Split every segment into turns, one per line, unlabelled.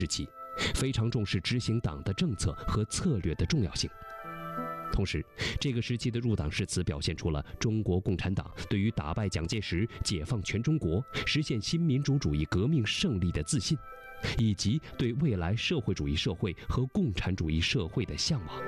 时期，非常重视执行党的政策和策略的重要性。同时，这个时期的入党誓词表现出了中国共产党对于打败蒋介石、解放全中国、实现新民主主义革命胜利的自信，以及对未来社会主义社会和共产主义社会的向往。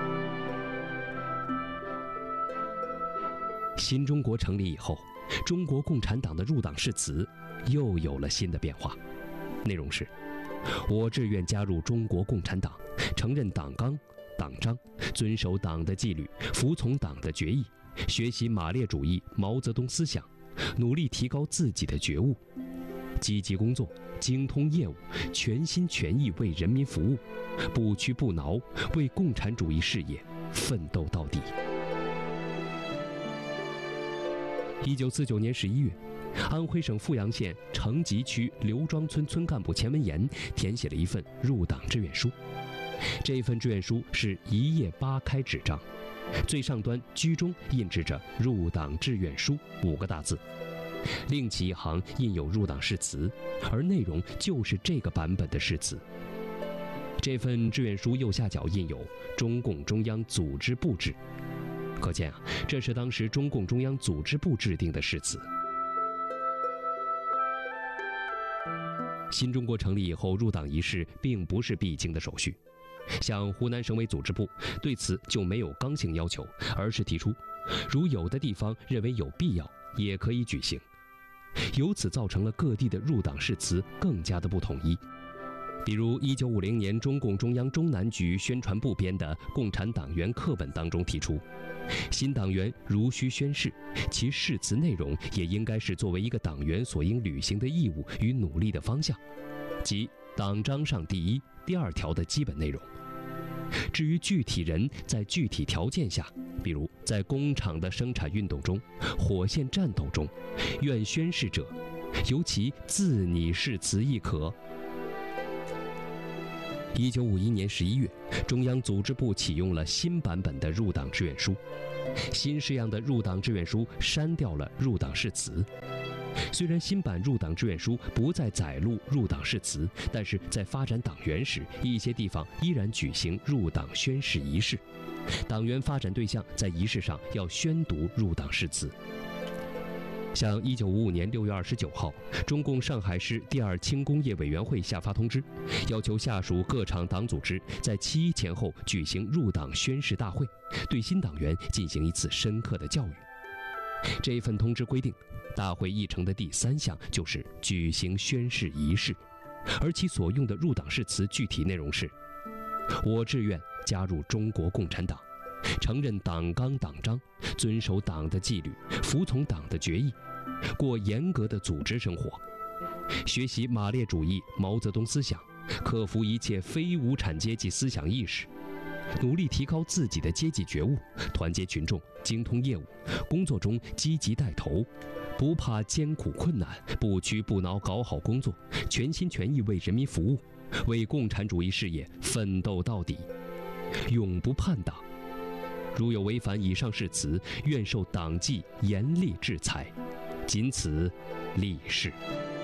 新中国成立以后，中国共产党的入党誓词又有了新的变化，内容是：我志愿加入中国共产党，承认党纲、党章，遵守党的纪律，服从党的决议，学习马列主义、毛泽东思想，努力提高自己的觉悟，积极工作，精通业务，全心全意为人民服务，不屈不挠，为共产主义事业奋斗到底。1949年11月，安徽省阜阳县城集区刘庄村村干部钱文岩填写了一份入党志愿书。这份志愿书是1页8开纸张，最上端居中印制着“入党志愿书”5个大字，另起一行印有入党誓词，而内容就是这个版本的誓词。这份志愿书右下角印有中共中央组织部志，可见这是当时中共中央组织部制定的誓词。新中国成立以后，入党仪式并不是必经的手续。像湖南省委组织部对此就没有刚性要求，而是提出，如有的地方认为有必要，也可以举行。由此造成了各地的入党誓词更加的不统一。比如1950年中共中央中南局宣传部编的《共产党员课本》当中提出，新党员如需宣誓，其誓词内容也应该是作为一个党员所应履行的义务与努力的方向，即党章上第1、第2条的基本内容。至于具体人在具体条件下，比如在工厂的生产运动中、火线战斗中，愿宣誓者，由其自拟誓词亦可。1951年11月，中央组织部启用了新版本的入党志愿书。新式样的入党志愿书删掉了入党誓词。虽然新版入党志愿书不再载录入党誓词，但是在发展党员时，一些地方依然举行入党宣誓仪式。党员发展对象在仪式上要宣读入党誓词。像1955年6月29号，中共上海市第2轻工业委员会下发通知，要求下属各厂党组织在7.1前后举行入党宣誓大会，对新党员进行一次深刻的教育。这份通知规定，大会议程的第3项就是举行宣誓仪式，而其所用的入党誓词具体内容是：我志愿加入中国共产党，承认党纲党章，遵守党的纪律，服从党的决议，过严格的组织生活，学习马列主义、毛泽东思想，克服一切非无产阶级思想意识，努力提高自己的阶级觉悟，团结群众，精通业务，工作中积极带头，不怕艰苦困难，不屈不挠搞好工作，全心全意为人民服务，为共产主义事业奋斗到底，永不叛党。如有违反以上誓词，愿受党纪严厉制裁。仅此立誓。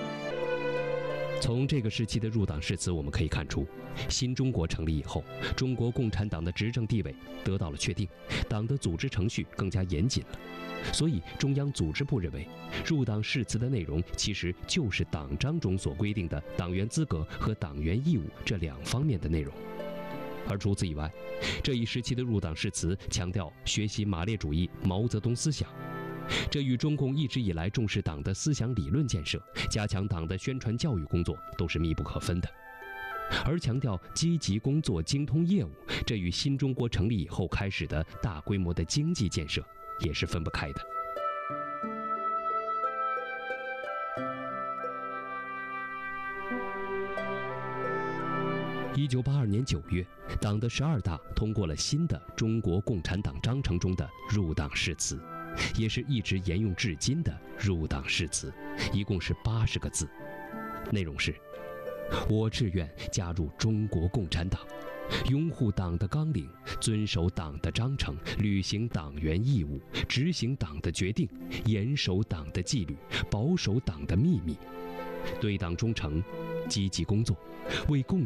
从这个时期的入党誓词，我们可以看出，新中国成立以后，中国共产党的执政地位得到了确定，党的组织程序更加严谨了。所以，中央组织部认为，入党誓词的内容其实就是党章中所规定的党员资格和党员义务这2方面的内容。而除此以外，这一时期的入党誓词强调学习马列主义、毛泽东思想，这与中共一直以来重视党的思想理论建设、加强党的宣传教育工作都是密不可分的。而强调积极工作、精通业务，这与新中国成立以后开始的大规模的经济建设也是分不开的。1982年9月，党的12大通过了新的中国共产党章程中的入党誓词，也是一直沿用至今的入党誓词，一共是80个字，内容是：我志愿加入中国共产党，拥护党的纲领，遵守党的章程，履行党员义务，执行党的决定，严守党的纪律，保守党的秘密，对党忠诚， 积极工作，为共